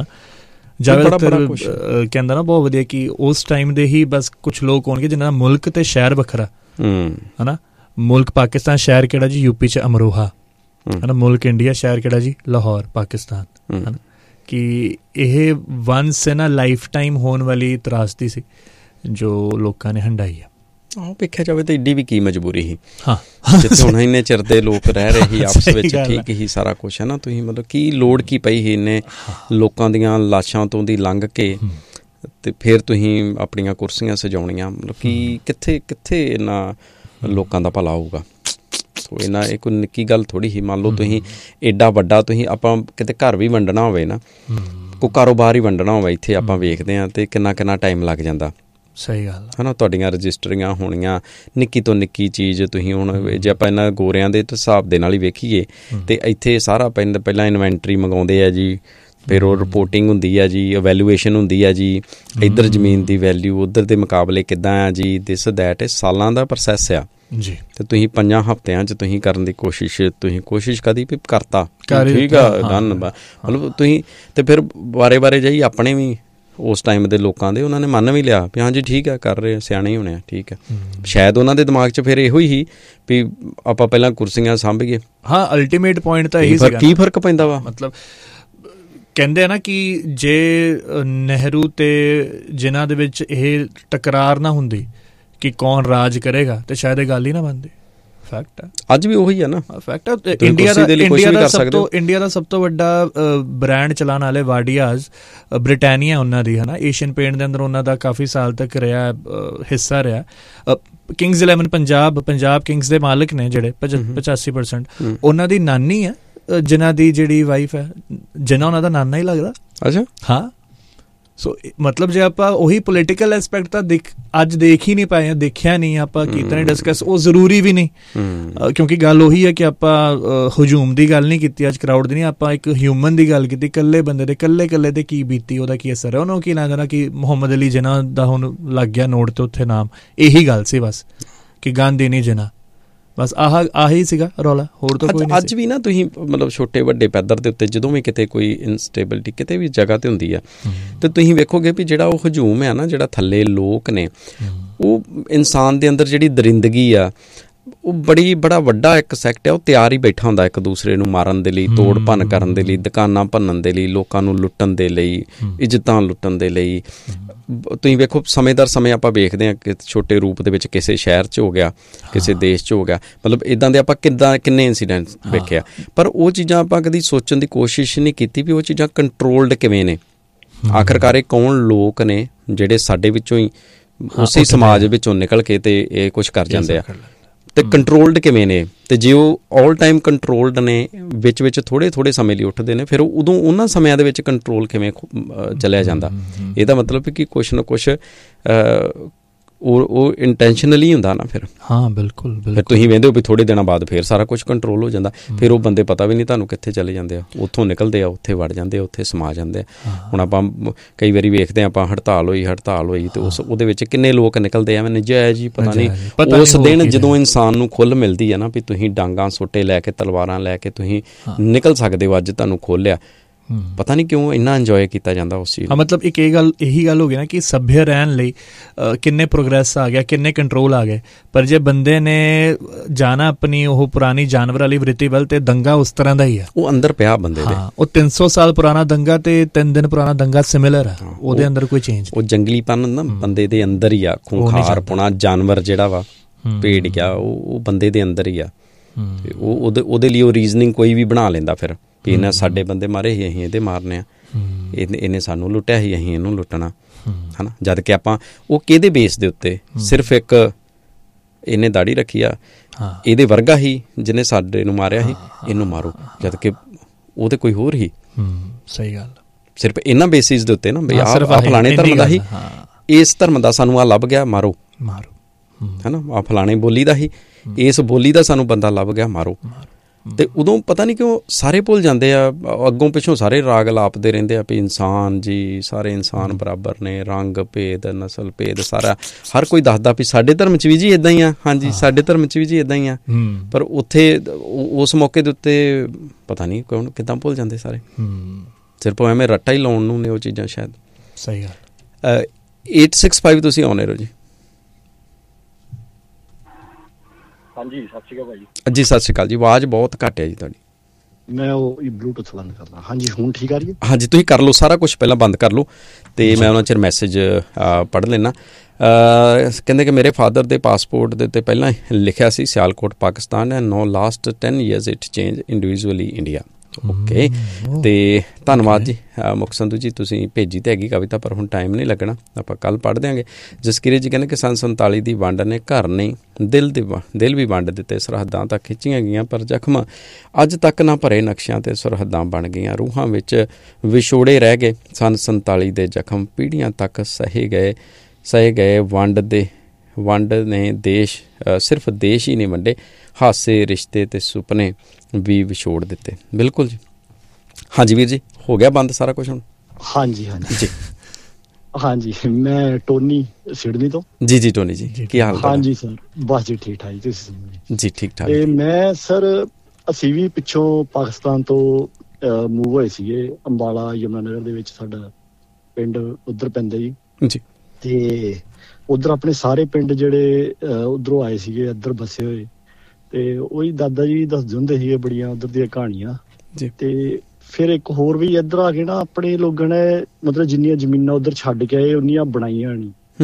ਜ਼ਿਆਦਾਤਰ ਕਹਿੰਦਾ ਨਾ ਬਹੁਤ ਵਧੀਆ ਕਿ ਉਸ ਟਾਈਮ ਦੇ ਹੀ ਬਸ ਕੁਛ ਲੋਕ ਹੋਣਗੇ ਜਿਹਨਾਂ ਦਾ ਮੁਲਕ ਤੇ ਸ਼ਹਿਰ ਵੱਖਰਾ ਹਨਾ। ਮੁਲਕ ਪਾਕਿਸਤਾਨ, ਸ਼ਹਿਰ ਕਿਹੜਾ ਜੀ? ਯੂਪੀ 'ਚ ਅਮਰੋਹਾ ਹੈ ਨਾ। ਮੁਲਕ ਇੰਡੀਆ, ਸ਼ਹਿਰ ਕਿਹੜਾ ਜੀ? ਲਾਹੌਰ ਪਾਕਿਸਤਾਨ ਹੈ ਨਾ। ਕਿ ਇਹ ਵਨਸ ਨਾ ਲਾਈਫ ਟਾਈਮ ਹੋਣ ਵਾਲੀ ਤਰਾਸਦੀ ਸੀ ਜੋ ਲੋਕਾਂ ਨੇ ਹੰਢਾਈ ਆ। ਆਹੋ ਵੇਖਿਆ ਜਾਵੇ ਤਾਂ ਏਡੀ ਵੀ ਕੀ ਮਜਬੂਰੀ ਸੀ, ਹਾਂ ਜਿੱਥੇ ਹੁਣ ਇੰਨੇ ਚਿਰ ਦੇ ਲੋਕ ਰਹਿ ਰਹੇ ਸੀ ਆਪਸ ਵਿੱਚ, ਠੀਕ ਹੀ ਸਾਰਾ ਕੁਛ ਹੈ ਨਾ। ਤੁਸੀਂ ਮਤਲਬ ਕੀ ਲੋੜ ਕੀ ਪਈ ਸੀ ਇੰਨੇ ਲੋਕਾਂ ਦੀਆਂ ਲਾਸ਼ਾਂ ਤੋਂ ਦੀ ਲੰਘ ਕੇ ਤੇ ਫਿਰ ਤੁਸੀਂ ਆਪਣੀਆਂ ਕੁਰਸੀਆਂ ਸਜਾਉਣੀਆਂ, ਮਤਲਬ ਕਿ ਕਿੱਥੇ ਇਹਨਾਂ ਲੋਕਾਂ ਦਾ ਭਲਾ ਹੋਊਗਾ। ਸੋ ਇਹਨਾਂ ਇਹ ਕੋਈ ਨਿੱਕੀ ਗੱਲ ਥੋੜ੍ਹੀ ਸੀ। ਮੰਨ ਲਓ ਤੁਸੀਂ ਏਡਾ ਵੱਡਾ, ਤੁਸੀਂ ਆਪਾਂ ਕਿਤੇ ਘਰ ਵੀ ਵੰਡਣਾ ਹੋਵੇ ਨਾ, ਕੋਈ ਕਾਰੋਬਾਰ ਹੀ ਵੰਡਣਾ ਹੋਵੇ, ਇੱਥੇ ਆਪਾਂ ਵੇਖਦੇ ਹਾਂ ਤੇ ਕਿੰਨਾ ਟਾਈਮ ਲੱਗ ਜਾਂਦਾ। ਸਹੀ ਗੱਲ ਹੈ ਨਾ। ਤੁਹਾਡੀਆਂ ਰਜਿਸਟਰੀਆਂ ਹੋਣੀਆਂ, ਨਿੱਕੀ ਤੋਂ ਨਿੱਕੀ ਚੀਜ਼ ਤੁਸੀਂ ਹੁਣ ਜੇ ਆਪਾਂ ਇਹਨਾਂ ਗੋਰਿਆਂ ਦੇ ਹਿਸਾਬ ਦੇ ਨਾਲ ਹੀ ਵੇਖੀਏ ਤੇ ਇੱਥੇ ਸਾਰਾ ਪਹਿਲਾਂ ਇਨਵੈਂਟਰੀ ਮੰਗਾਉਂਦੇ ਆ ਜੀ, ਫਿਰ ਉਹ ਰਿਪੋਰਟਿੰਗ ਹੁੰਦੀ ਆ ਜੀ, ਅਵੈਲੂਏਸ਼ਨ ਹੁੰਦੀ ਆ ਜੀ, ਇੱਧਰ ਜ਼ਮੀਨ ਦੀ ਵੈਲਿਊ ਉੱਧਰ ਦੇ ਮੁਕਾਬਲੇ ਕਿੱਦਾਂ ਆ ਜੀ, ਦਿਸ ਦੈਟ। ਇਹ ਸਾਲਾਂ ਦਾ ਪ੍ਰੋਸੈਸ ਆ ਜੀ। ਤੇ ਤੁਸੀਂ 5 ਹਫ਼ਤਿਆਂ 'ਚ ਤੁਸੀਂ ਕਰਨ ਦੀ ਕੋਸ਼ਿਸ਼ ਕਦੀ ਵੀ ਕਰਤਾ, ਠੀਕ ਆ ਡਨ। ਮਤਲਬ ਤੁਸੀਂ ਤੇ ਫਿਰ ਬਾਰੇ ਜਾਈ ਆਪਣੇ ਵੀ ਉਸ ਟਾਈਮ ਦੇ ਲੋਕਾਂ ਦੇ, ਉਹਨਾਂ ਨੇ ਮੰਨ ਵੀ ਲਿਆ ਵੀ ਹਾਂਜੀ ਠੀਕ ਆ, ਕਰ ਰਹੇ ਸਿਆਣੇ ਹੋਣੇ ਆ, ਠੀਕ ਆ। ਸ਼ਾਇਦ ਉਹਨਾਂ ਦੇ ਦਿਮਾਗ 'ਚ ਫਿਰ ਇਹੋ ਹੀ ਵੀ ਆਪਾਂ ਪਹਿਲਾਂ ਕੁਰਸੀਆਂ ਸਾਂਭੀਏ। ਹਾਂ ਅਲਟੀਮੇਟ ਪੁਆਇੰਟ ਤਾਂ ਇਹੀ ਸੀਗਾ। ਕੀ ਫਰਕ ਪੈਂਦਾ ਵਾ? ਮਤਲਬ ਕਹਿੰਦੇ ਆ ਨਾ ਕਿ ਜੇ ਨਹਿਰੂ ਤੇ ਜਿਨ੍ਹਾਂ ਦੇ ਵਿੱਚ ਇਹ ਟਕਰਾਰ ਨਾ ਹੁੰਦੀ ਕਿ ਕੌਣ ਰਾਜ ਕਰੇਗਾ, ਤੇ ਸ਼ਾਇਦ ਇਹ ਗੱਲ ਹੀ ਨਾ ਬਣਦੀ। ਫੈਕਟ ਹੈ, ਅੱਜ ਵੀ ਉਹੀ ਹੈ ਨਾ ਫੈਕਟ ਹੈ। ਇੰਡੀਆ ਦਾ ਸਭ ਤੋਂ ਵੱਡਾ ਬ੍ਰਾਂਡ ਚਲਾਉਣ ਵਾਲੇ ਵਾਡੀਆਜ਼ ਬ੍ਰਿਟਾਨੀਆ ਉਹਨਾਂ ਦੀ ਹੈ ਨਾ, ਏਸ਼ੀਅਨ ਪੇਂਟ ਦੇ ਅੰਦਰ ਉਹਨਾਂ ਦਾ ਕਾਫੀ ਸਾਲ ਤੱਕ ਰਿਹਾ ਹਿੱਸਾ ਰਿਹਾ। ਕਿੰਗਸ 11 ਪੰਜਾਬ ਕਿੰਗਸ ਦੇ ਮਾਲਕ ਨੇ ਜਿਹੜੇ 85% ਉਹਨਾਂ ਦੀ ਨਾਨੀ ਹੈ, ਜਿਨ੍ਹਾਂ ਦੀ ਜਿਹੜੀ ਵਾਈਫ ਹੈ, ਜਿਨ੍ਹਾਂ ਉਹਨਾਂ ਦਾ ਨਾਨਾ ਹੀ ਲੱਗਦਾ। ਅੱਛਾ, ਹਾਂ। ਸੋ ਮਤਲਬ ਜੇ ਆਪਾਂ ਉਹੀ ਪੋਲੀਟੀਕਲ ਐਸਪੈਕਟ ਤਾਂ ਅੱਜ ਦੇਖ ਹੀ ਨਹੀਂ ਪਾਏ, ਦੇਖਿਆ ਨਹੀਂ, ਆਪਾਂ ਕੀਤਾ ਨਹੀਂ ਡਿਸਕਸ, ਉਹ ਜ਼ਰੂਰੀ ਵੀ ਨਹੀਂ, ਕਿਉਂਕਿ ਗੱਲ ਉਹੀ ਹੈ ਕਿ ਆਪਾਂ ਹਜੂਮ ਦੀ ਗੱਲ ਨਹੀਂ ਕੀਤੀ ਅੱਜ, ਕਰਾਊਡ ਦੀ ਨਹੀਂ, ਆਪਾਂ ਇੱਕ ਹਿਊਮਨ ਦੀ ਗੱਲ ਕੀਤੀ, ਇਕੱਲੇ ਬੰਦੇ ਦੇ ਇਕੱਲੇ ਤੇ ਕੀ ਬੀਤੀ, ਉਹਦਾ ਕੀ ਅਸਰ ਹੈ, ਉਹਨੂੰ ਕੀ ਲੱਗਦਾ ਨਾ ਕਿ ਮੁਹੰਮਦ ਅਲੀ ਜਿਨ੍ਹਾਂ ਦਾ ਹੁਣ ਲੱਗ ਗਿਆ ਨੋਟ ਤੇ ਉੱਥੇ ਨਾਮ, ਇਹੀ ਗੱਲ ਸੀ ਬਸ ਕਿ ਗਾਂਧੀ ਨਹੀਂ ਜਿਨ੍ਹਾਂ, ਬਸ ਆਹੀ ਸੀਗਾ ਰੌਲਾ, ਹੋਰ ਤਾਂ ਕੋਈ ਨਹੀਂ। ਅੱਜ ਵੀ ਨਾ ਤੁਸੀਂ ਮਤਲਬ ਛੋਟੇ ਵੱਡੇ ਪੱਧਰ ਦੇ ਉੱਤੇ ਜਦੋਂ ਵੀ ਕਿਤੇ ਕੋਈ ਇਨਸਟੇਬਿਲਿਟੀ ਕਿਤੇ ਵੀ ਜਗ੍ਹਾ ਤੇ ਹੁੰਦੀ ਆ, ਤੇ ਤੁਸੀਂ ਵੇਖੋਗੇ ਵੀ ਜਿਹੜਾ ਉਹ ਹਜੂਮ ਹੈ ਨਾ, ਜਿਹੜਾ ਥੱਲੇ ਲੋਕ ਨੇ, ਉਹ ਇਨਸਾਨ ਦੇ ਅੰਦਰ ਜਿਹੜੀ ਦਰਿੰਦਗੀ ਆ, ਉਹ ਬੜਾ ਵੱਡਾ ਇੱਕ ਸੈਕਟ ਹੈ, ਉਹ ਤਿਆਰ ਹੀ ਬੈਠਾ ਹੁੰਦਾ ਇੱਕ ਦੂਸਰੇ ਨੂੰ ਮਾਰਨ ਦੇ ਲਈ, ਤੋੜ ਭੰਨ ਕਰਨ ਦੇ ਲਈ, ਦੁਕਾਨਾਂ ਭੰਨਣ ਦੇ ਲਈ, ਲੋਕਾਂ ਨੂੰ ਲੁੱਟਣ ਦੇ ਲਈ, ਇੱਜ਼ਤਾਂ ਲੁੱਟਣ ਦੇ ਲਈ। ਤੁਸੀਂ ਵੇਖੋ ਸਮੇਂ ਦਰ ਸਮੇਂ ਆਪਾਂ ਵੇਖਦੇ ਹਾਂ ਕਿ ਛੋਟੇ ਰੂਪ ਦੇ ਵਿੱਚ ਕਿਸੇ ਸ਼ਹਿਰ 'ਚ ਹੋ ਗਿਆ, ਕਿਸੇ ਦੇਸ਼ 'ਚ ਹੋ ਗਿਆ, ਮਤਲਬ ਇੱਦਾਂ ਦੇ ਆਪਾਂ ਕਿੰਨੇ ਇੰਸੀਡੈਂਟ ਵੇਖਿਆ, ਪਰ ਉਹ ਚੀਜ਼ਾਂ ਆਪਾਂ ਕਦੀ ਸੋਚਣ ਦੀ ਕੋਸ਼ਿਸ਼ ਨਹੀਂ ਕੀਤੀ ਵੀ ਉਹ ਚੀਜ਼ਾਂ ਕੰਟਰੋਲਡ ਕਿਵੇਂ ਨੇ। ਆਖਰਕਾਰ ਇਹ ਕੌਣ ਲੋਕ ਨੇ ਜਿਹੜੇ ਸਾਡੇ ਵਿੱਚੋਂ ਹੀ, ਉਸੇ ਸਮਾਜ ਵਿੱਚੋਂ ਨਿਕਲ ਕੇ ਤੇ ਇਹ ਕੁਛ ਕਰ ਜਾਂਦੇ ਆ, ਤੇ ਕੰਟਰੋਲਡ ਕਿਵੇਂ ਨੇ, ਤੇ ਜੇ ਉਹ ਆਲ ਟਾਈਮ ਕੰਟਰੋਲਡ ਨੇ, ਵਿੱਚ ਥੋੜੇ ਸਮੇਂ ਲਈ ਉੱਠਦੇ ਨੇ, ਫਿਰ ਉਦੋਂ ਉਹਨਾਂ ਸਮਿਆਂ ਦੇ ਵਿੱਚ ਕੰਟਰੋਲ ਕਿਵੇਂ ਚੱਲਿਆ ਜਾਂਦਾ। ਇਹਦਾ ਮਤਲਬ ਕਿ ਕੁਛ ਨਾ ਕੁਛ ਉਹ ਇੰਟੈਂਸ਼ਨਲੀ ਹੁੰਦਾ ਨਾ ਫਿਰ। ਹਾਂ, ਬਿਲਕੁਲ। ਫਿਰ ਤੁਸੀਂ ਵੇਖਦੇ ਹੋ ਵੀ ਥੋੜੇ ਦਿਨਾਂ ਬਾਅਦ ਫਿਰ ਸਾਰਾ ਕੁਛ ਕੰਟਰੋਲ ਹੋ ਜਾਂਦਾ, ਫਿਰ ਉਹ ਬੰਦੇ ਪਤਾ ਵੀ ਨਹੀਂ ਤੁਹਾਨੂੰ ਕਿੱਥੇ ਚਲੇ ਜਾਂਦੇ ਆ, ਉੱਥੋਂ ਨਿਕਲਦੇ ਆ, ਉੱਥੇ ਵੜ ਜਾਂਦੇ ਆ, ਉੱਥੇ ਸਮਾ ਜਾਂਦੇ ਆ। ਹੁਣ ਆਪਾਂ ਕਈ ਵਾਰੀ ਵੇਖਦੇ ਹਾਂ, ਆਪਾਂ ਹੜਤਾਲ ਹੋਈ ਤੇ ਉਹਦੇ ਵਿੱਚ ਕਿੰਨੇ ਲੋਕ ਨਿਕਲਦੇ ਆ, ਨਜਾਇਜ਼ ਜੀ, ਪਤਾ ਨਹੀਂ ਉਸ ਦਿਨ ਜਦੋਂ ਇਨਸਾਨ ਨੂੰ ਖੁੱਲ੍ਹ ਮਿਲਦੀ ਹੈ ਨਾ ਵੀ ਤੁਸੀਂ ਡਾਂਗਾਂ ਸੋਟੇ ਲੈ ਕੇ, ਤਲਵਾਰਾਂ ਲੈ ਕੇ ਤੁਸੀਂ ਨਿਕਲ ਸਕਦੇ ਹੋ, ਅੱਜ ਤੁਹਾਨੂੰ ਖੋਲ੍ਹਿਆ, ਪਤਾ ਨਹੀਂ ਕਿਉਂ ਇੰਨਾ ਇੰਜੋਏ ਕੀਤਾ ਜਾਂਦਾ ਉਸ ਚੀਜ਼। ਮਤਲਬ ਇੱਕ ਇਹੀ ਗੱਲ ਹੋ ਗਈ ਨਾ ਕਿ ਸੱਭਿਅ ਰਹਿਣ ਲਈ ਕਿੰਨੇ ਪ੍ਰੋਗਰੈਸ ਆ ਗਿਆ, ਕਿੰਨੇ ਕੰਟਰੋਲ ਆ ਗਏ, ਪਰ ਜੇ ਬੰਦੇ ਨੇ ਜਾਣਾ ਆਪਣੀ ਉਹ ਪੁਰਾਣੀ ਜਾਨਵਰ ਵਾਲੀ ਵ੍ਰਿਤੀ ਵੱਲ, ਤੇ ਦੰਗਾ ਉਸ ਤਰ੍ਹਾਂ ਦਾ ਹੀ ਆ, ਉਹ ਅੰਦਰ ਪਿਆ ਬੰਦੇ ਦੇ। ਉਹ 300 ਸਾਲ ਪੁਰਾਣਾ ਦੰਗਾ ਤੇ 3 ਦਿਨ ਪੁਰਾਣਾ ਦੰਗਾ ਸਿਮਿਲਰ ਆ, ਉਹਦੇ ਅੰਦਰ ਕੋਈ ਚੇਂਜ, ਉਹ ਜੰਗਲੀਪਨ ਨਾ ਬੰਦੇ ਦੇ ਅੰਦਰ ਹੀ ਆ, ਖੂੰਖਾਰਪੁਣਾ ਜਾਨਵਰ ਜਿਹੜਾ ਵਾ ਭੇੜ ਗਿਆ, ਉਹ ਬੰਦੇ ਦੇ ਅੰਦਰ ਹੀ ਆ। ਉਹਦੇ ਲਈ ਉਹ ਰੀਜ਼ਨਿੰਗ ਕੋਈ ਵੀ ਬਣਾ ਲੈਂਦਾ ਫਿਰ ਵੀ ਇਹਨਾਂ ਸਾਡੇ ਬੰਦੇ ਮਾਰੇ ਸੀ, ਅਸੀਂ ਇਹਦੇ ਮਾਰਨੇ ਆ, ਇਹਨੇ ਸਾਨੂੰ ਲੁੱਟਿਆ ਸੀ, ਅਸੀਂ ਇਹਨੂੰ ਲੁੱਟਣਾ, ਹੈ ਨਾ। ਜਦ ਕਿ ਆਪਾਂ ਉਹ ਕਿਹਦੇ ਬੇਸ ਦੇ ਉੱਤੇ, ਸਿਰਫ ਇੱਕ ਇਹਨੇ ਦਾੜੀ ਰੱਖੀ ਆ, ਇਹਦੇ ਵਰਗਾ ਹੀ ਜਿਹਨੇ ਸਾਡੇ ਨੂੰ ਮਾਰਿਆ ਸੀ, ਇਹਨੂੰ ਮਾਰੋ, ਜਦ ਕਿ ਉਹ ਤੇ ਕੋਈ ਹੋਰ ਹੀ। ਸਹੀ ਗੱਲ। ਸਿਰਫ ਇਹਨਾਂ ਬੇਸਿਸ ਦੇ ਉੱਤੇ ਨਾ ਵੀ ਆਹ ਫਲਾਣੇ ਧਰਮ ਦਾ ਹੀ, ਇਸ ਧਰਮ ਦਾ ਸਾਨੂੰ ਆਹ ਲੱਭ ਗਿਆ, ਮਾਰੋ, ਹੈ ਨਾ। ਆਹ ਫਲਾਣੇ ਬੋਲੀ ਦਾ ਹੀ, ਇਸ ਬੋਲੀ ਦਾ ਸਾਨੂੰ ਬੰਦਾ ਲੱਭ ਗਿਆ, ਮਾਰੋ। ਤੇ ਉਦੋਂ ਪਤਾ ਨਹੀਂ ਕਿਉਂ ਸਾਰੇ ਭੁੱਲ ਜਾਂਦੇ ਆ, ਅੱਗੋਂ ਪਿੱਛੋਂ ਸਾਰੇ ਰਾਗ ਲਾਪਦੇ ਰਹਿੰਦੇ ਆ ਵੀ ਇਨਸਾਨ ਜੀ, ਸਾਰੇ ਇਨਸਾਨ ਬਰਾਬਰ ਨੇ, ਰੰਗ ਭੇਦ, ਨਸਲ ਭੇਦ, ਸਾਰਾ ਹਰ ਕੋਈ ਦੱਸਦਾ ਵੀ ਸਾਡੇ ਧਰਮ 'ਚ ਵੀ ਜੀ ਇੱਦਾਂ ਹੀ ਆ, ਹਾਂਜੀ ਸਾਡੇ ਧਰਮ 'ਚ ਵੀ ਜੀ ਇੱਦਾਂ ਹੀ ਆ, ਪਰ ਉੱਥੇ ਉਸ ਮੌਕੇ ਦੇ ਉੱਤੇ ਪਤਾ ਨਹੀਂ ਕੌਣ ਕਿੱਦਾਂ ਭੁੱਲ ਜਾਂਦੇ ਸਾਰੇ, ਸਿਰਫ ਐਵੇਂ ਰੱਟਾ ਹੀ ਲਾਉਣ ਨੂੰ ਨੇ ਉਹ ਚੀਜ਼ਾਂ ਸ਼ਾਇਦ। ਸਹੀ ਗੱਲ। 865 ਤੁਸੀਂ ਆਉਣੇ ਰਹੋ ਜੀ। ਹਾਂਜੀ, ਸਤਿ ਸ਼੍ਰੀ ਅਕਾਲ ਭਾਜੀ। ਜੀ ਸਤਿ ਸ਼੍ਰੀ ਅਕਾਲ ਜੀ, ਆਵਾਜ਼ ਬਹੁਤ ਘੱਟ ਹੈ ਜੀ ਤੁਹਾਡੀ। ਮੈਂ ਉਹ ਬਲੂਟੁੱਥ ਬੰਦ ਕਰਦਾ। ਹਾਂਜੀ, ਹੁਣ ਠੀਕ ਆ ਰਹੀ ਹੈ? ਹਾਂਜੀ, ਤੁਸੀਂ ਕਰ ਲਓ ਸਾਰਾ ਕੁਛ, ਪਹਿਲਾਂ ਬੰਦ ਕਰ ਲਓ ਤੇ ਮੈਂ ਉਹਨਾਂ ਚਿਰ ਮੈਸੇਜ ਪੜ੍ਹ ਲੈਣਾ। ਕਹਿੰਦੇ ਕਿ ਮੇਰੇ ਫਾਦਰ ਦੇ ਪਾਸਪੋਰਟ ਦੇ ਉੱਤੇ ਪਹਿਲਾਂ ਲਿਖਿਆ ਸੀ Sialkot Pakistan and no last 10 years it change individually India. Okay, ਤੇ ਧੰਨਵਾਦ ਜੀ ਮੁੱਖ ਸੰਧੂ ਜੀ, ਤੁਸੀਂ ਭੇਜੀ ਤਾਂ ਹੈਗੀ ਕਵਿਤਾ, ਪਰ ਹੁਣ ਟਾਈਮ ਨਹੀਂ ਲੱਗਣਾ, ਆਪਾਂ ਕੱਲ੍ਹ ਪੜ੍ਹ ਦਿਆਂਗੇ। ਜਸਕੀਰਤ ਜੀ ਕਹਿੰਦੇ ਕਿ ਸੰਨ 47 ਦੀ ਵੰਡ ਨੇ ਘਰ ਨਹੀਂ ਦਿਲ ਵੀ ਵੰਡ ਦਿੱਤੇ, ਸਰਹੱਦਾਂ ਤੱਕ ਖਿੱਚੀਆਂ ਗਈਆਂ, ਪਰ ਜ਼ਖਮ ਅੱਜ ਤੱਕ ਨਾ ਭਰੇ ਨਕਸ਼ਿਆਂ 'ਤੇ ਸਰਹੱਦਾਂ ਬਣ ਗਈਆਂ, ਰੂਹਾਂ ਵਿੱਚ ਵਿਛੋੜੇ ਰਹਿ ਗਏ ਸੰਨ 47 ਦੇ ਜ਼ਖਮ, ਪੀੜ੍ਹੀਆਂ ਤੱਕ ਸਹੇ ਗਏ ਵੰਡ ਨੇ ਦੇਸ਼, ਸਿਰਫ ਦੇਸ਼ ਹੀ ਨਹੀਂ ਵੰਡੇ, ਹਾਸੇ ਰਿਸ਼ਤੇ ਤੇ ਸੁਪਨੇ ਵੀ ਵਿਛੋੜ ਦਿੱਤੇ। ਬਿਲਕੁਲ ਜੀ। ਹਾਂਜੀ ਵੀਰ ਜੀ, ਹੋ ਗਿਆ ਬੰਦ ਸਾਰਾ ਕੁਝ ਹੁਣ? ਹਾਂਜੀ ਜੀ। ਹਾਂਜੀ, ਮੈਂ ਟੋਨੀ ਸਿਡਨੀ ਤੋਂ। ਜੀ ਟੋਨੀ ਜੀ, ਕੀ ਹਾਲ? ਹਾਂਜੀ ਸਰ, ਬਸ ਜੀ ਠੀਕ ਠਾਕ। ਤੁਸੀਂ ਜੀ? ਠੀਕ ਠਾਕ। ਤੇ ਮੈਂ ਸਰ, ਅਸੀਂ ਵੀ ਪਿੱਛੋਂ ਪਾਕਿਸਤਾਨ ਤੋਂ ਮੂਵ ਹੋਏ ਸੀਗੇ, ਅੰਬਾਲਾ ਯਮੁਨਾਨਗਰ ਦੇ ਵਿੱਚ ਸਾਡਾ ਪਿੰਡ ਉੱਧਰ ਪੈਂਦਾ ਜੀ। ਤੇ ਉੱਧਰ ਆਪਣੇ ਸਾਰੇ ਪਿੰਡ ਜਿਹੜੇ ਉੱਧਰੋਂ ਆਏ ਸੀਗੇ, ਇੱਧਰ ਬਸੇ ਹੋਏ, ਤੇ ਉਹੀ ਦਾਦਾ ਜੀ ਦੱਸਦੇ ਹੁੰਦੇ ਸੀਗੇ ਬੜੀਆਂ ਉੱਧਰ ਦੀਆਂ ਕਹਾਣੀਆਂ। ਤੇ ਫਿਰ ਇੱਕ ਹੋਰ ਵੀ ਇੱਧਰ ਆ ਕੇ ਨਾ ਆਪਣੇ ਲੋਕਾਂ ਨੇ ਮਤਲਬ ਜਿੰਨੀਆਂ ਜ਼ਮੀਨਾਂ ਉੱਧਰ ਛੱਡ ਕੇ ਆਏ ਉਨੀਆਂ ਬਣਾਈਆਂ ਨਹੀਂ,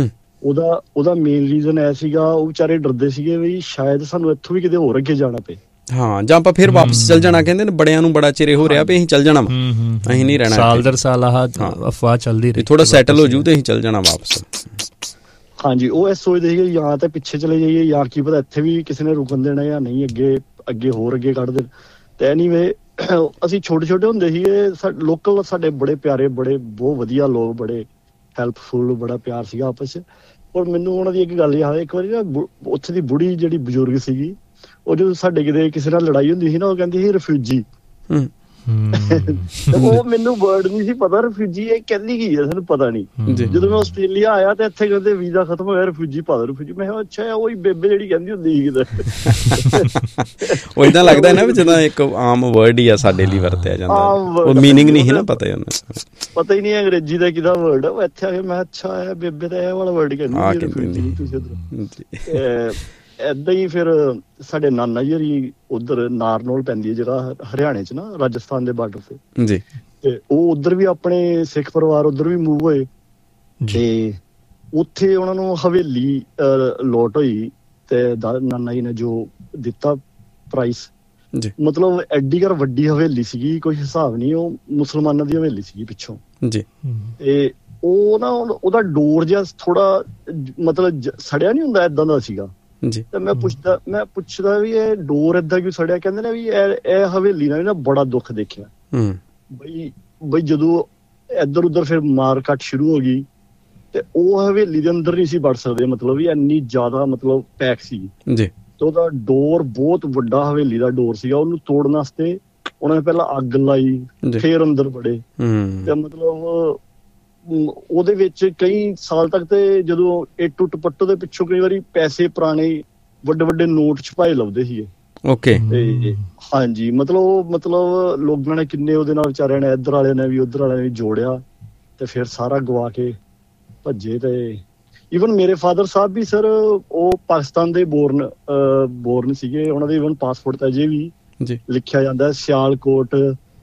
ਉਹਦਾ ਮੇਨ ਰੀਜ਼ਨ ਇਹ ਸੀਗਾ, ਉਹ ਵਿਚਾਰੇ ਡਰਦੇ ਸੀਗੇ ਵੀ ਸ਼ਾਇਦ ਸਾਨੂੰ ਇੱਥੋਂ ਵੀ ਕਿਤੇ ਹੋਰ ਅੱਗੇ ਜਾਣਾ ਪਏ। ਹਾਂ, ਜਾਂ ਆਪਾਂ ਫਿਰ ਵਾਪਸ ਚੱਲ ਜਾਣਾ। ਕਹਿੰਦੇ ਨੇ ਬੜਿਆਂ ਨੂੰ ਬੜਾ ਚਿਰ ਹੋ ਰਿਹਾ ਵੀ ਅਸੀਂ ਚੱਲ ਜਾਣਾ, ਅਸੀਂ ਨਹੀਂ ਰਹਿਣਾ, ਸਾਲ ਦਰ ਸਾਲ ਆਹ ਅਫਵਾਹ ਚੱਲਦੀ ਰਹੀ, ਥੋੜਾ ਸੈਟਲ ਹੋ ਜੂ ਤੇ ਅਸੀਂ ਚੱਲ ਜਾਣਾ ਵਾਪਸ। ਹਾਂਜੀ, ਉਹ ਇਹ ਸੋਚਦੇ ਸੀਗੇ ਜਾਂ ਤਾਂ ਪਿੱਛੇ ਚਲੇ ਜਾਈਏ ਜਾਂ ਕੀ ਪਤਾ ਇੱਥੇ ਵੀ ਕਿਸੇ ਨੇ ਰੁਕਣ ਦੇਣਾ ਜਾਂ ਨਹੀਂ, ਅੱਗੇ ਹੋਰ ਅੱਗੇ ਕੱਢ ਦੇਣ। ਤੇ ਐਨੀਵੇ ਅਸੀਂ ਛੋਟੇ ਹੁੰਦੇ ਸੀਗੇ, ਲੋਕਲ ਸਾਡੇ ਬੜੇ ਪਿਆਰੇ, ਬਹੁਤ ਵਧੀਆ ਲੋਕ, ਬੜੇ ਹੈਲਪਫੁਲ, ਬੜਾ ਪਿਆਰ ਸੀਗਾ ਆਪਸ 'ਚ। ਔਰ ਮੈਨੂੰ ਉਹਨਾਂ ਦੀ ਇੱਕ ਗੱਲ ਯਾਦ ਹੈ, ਇੱਕ ਵਾਰੀ ਨਾ ਉੱਥੇ ਦੀ ਬੁੜੀ ਜਿਹੜੀ ਬਜ਼ੁਰਗ ਸੀਗੀ, ਉਹ ਜਦੋਂ ਸਾਡੇ ਕਿਤੇ ਕਿਸੇ ਨਾਲ ਲੜਾਈ ਹੁੰਦੀ ਸੀ ਨਾ, ਉਹ ਕਹਿੰਦੀ ਸੀ ਰਿਫਿਊਜੀ। ਉਹ ਮੈਨੂੰ ਵਰਡ ਨਹੀਂ ਸੀ ਪਤਾ, ਰਿਫਿਊਜੀ ਇਹ ਕਹਿੰਦੀ ਕੀ ਹੈ ਸਾਨੂੰ ਪਤਾ ਨਹੀਂ। ਜਦੋਂ ਮੈਂ ਆਸਟ੍ਰੇਲੀਆ ਆਇਆ ਤੇ ਇੱਥੇ ਕਹਿੰਦੇ ਵੀਜ਼ਾ ਖਤਮ ਹੋਇਆ, ਰਿਫਿਊਜੀ ਪਾ ਦੋ ਰਿਫਿਊਜੀ। ਮੈਂ ਕਿਹਾ ਅੱਛਾ, ਉਹੀ ਬੇਬੇ ਜਿਹੜੀ ਕਹਿੰਦੀ ਹੁੰਦੀ ਸੀ ਕਿਤੇ। ਉਹ ਏਦਾਂ ਲੱਗਦਾ ਨਾ ਵੀ ਜਿੱਦਾਂ ਇੱਕ ਆਮ ਵਰਡ ਹੀ ਆ ਸਾਡੇ ਲਈ ਵਰਤਿਆ ਜਾਂਦਾ, ਉਹ ਮੀਨਿੰਗ ਨਹੀਂ ਸੀ ਨਾ ਪਤਾ ਹੀ ਨਹੀਂ ਅੰਗਰੇਜ਼ੀ ਦਾ ਕਿਹਦਾ ਵਰਡ ਆ। ਇੱਥੇ ਆ ਕੇ ਮੈਂ ਅੱਛਾ ਇਹ ਬੇਬੇ ਦਾ ਇਹ ਵਾਲਾ ਵਰਡ ਕਹਿੰਦੀ ਰਿਫਿਊਜੀ। ਤੁਸੀਂ ਏਦਾਂ ਹੀ ਫਿਰ ਸਾਡੇ ਨਾਨਾ ਜੀ ਹਰੀ ਉੱਧਰ ਨਾਰਨੌਲ ਪੈਂਦੀ ਹੈ ਜਗ੍ਹਾ ਹਰਿਆਣੇ 'ਚ ਨਾ, ਰਾਜਸਥਾਨ ਦੇ ਬਾਰਡਰ ਤੇ ਜੀ, ਤੇ ਉਹ ਉੱਧਰ ਵੀ ਆਪਣੇ ਸਿੱਖ ਪਰਿਵਾਰ ਉੱਧਰ ਵੀ ਮੂਵ ਹੋਏ ਤੇ ਉੱਥੇ ਉਹਨਾਂ ਨੂੰ ਹਵੇਲੀ ਲੋਟ ਹੋਈ ਤੇ ਨਾਨਾ ਜੀ ਨੇ ਜੋ ਦਿੱਤਾ ਪ੍ਰਾਈਸ, ਮਤਲਬ ਐਡੀ ਕਰ ਵੱਡੀ ਹਵੇਲੀ ਸੀਗੀ, ਕੋਈ ਹਿਸਾਬ ਨਹੀਂ। ਉਹ ਮੁਸਲਮਾਨਾਂ ਦੀ ਹਵੇਲੀ ਸੀਗੀ ਪਿੱਛੋਂ ਜੀ, ਤੇ ਉਹ ਨਾ ਉਹਦਾ ਡੋਰ ਜਿਹਾ ਥੋੜਾ ਮਤਲਬ ਸੜਿਆ ਨੀ ਹੁੰਦਾ, ਏਦਾਂ ਦਾ ਸੀਗਾ। ਤੇ ਮੈਂ ਪੁੱਛਦਾ ਵੀ ਇਹ ਡੋਰ ਏਦਾਂ ਕਿਉਂ ਸੜਿਆ? ਕਹਿੰਦੇ ਨੇ ਵੀ ਇਹ ਹਵੇਲੀ ਨਾਲ ਨਾ ਬੜਾ ਦੁੱਖ ਦੇਖਿਆ ਬਈ ਜਦੋਂ ਇੱਧਰ ਉੱਧਰ ਫਿਰ ਮਾਰ ਕੱਟ ਸ਼ੁਰੂ ਹੋ ਗਈ ਤੇ ਉਹ ਹਵੇਲੀ ਦੇ ਅੰਦਰ ਨਹੀਂ ਸੀ ਵੜ ਸਕਦੇ, ਮਤਲਬ ਵੀ ਇੰਨੀ ਜ਼ਿਆਦਾ ਮਤਲਬ ਪੈਕ ਸੀ ਜੀ। ਤੇ ਉਹਦਾ ਡੋਰ ਬਹੁਤ ਵੱਡਾ ਹਵੇਲੀ ਦਾ ਡੋਰ ਸੀਗਾ, ਉਹਨੂੰ ਤੋੜਨ ਵਾਸਤੇ ਉਹਨਾਂ ਨੇ ਪਹਿਲਾਂ ਅੱਗ ਲਾਈ, ਫੇਰ ਅੰਦਰ ਵੜੇ ਤੇ ਮਤਲਬ ਉਹਦੇ ਵਿੱਚ ਕਈ ਸਾਲ ਤੱਕ ਤੇ ਜਦੋਂ ਇਹ ਟੁੱਟ ਪੱਟੋ ਦੇ ਪਿੱਛੋਂ ਕਈ ਵਾਰੀ ਪੈਸੇ ਪੁਰਾਣੇ ਵੱਡੇ ਨੋਟ ਛਪਾਏ ਲੱਭਦੇ ਸੀਗੇ। ਓਕੇ, ਤੇ ਹਾਂਜੀ, ਮਤਲਬ ਲੋਕਾਂ ਨੇ ਕਿੰਨੇ ਉਹਦੇ ਨਾਲ ਵਿਚਾਰਿਆਂ ਨੇ, ਇੱਧਰ ਵਾਲਿਆਂ ਨੇ ਵੀ ਉੱਧਰ ਵਾਲਿਆਂ ਨੇ ਵੀ ਜੋੜਿਆ ਤੇ ਫਿਰ ਸਾਰਾ ਗਵਾ ਕੇ ਭੱਜੇ। ਤੇ ਈਵਨ ਮੇਰੇ ਫਾਦਰ ਸਾਹਿਬ ਵੀ ਸਰ ਉਹ ਪਾਕਿਸਤਾਨ ਦੇ ਬੋਰਨ ਸੀਗੇ, ਉਹਨਾਂ ਦੇ ਈਵਨ ਪਾਸਪੋਰਟ ਤੇ ਅਜੇ ਵੀ ਲਿਖਿਆ ਜਾਂਦਾ ਸਿਆਲਕੋਟ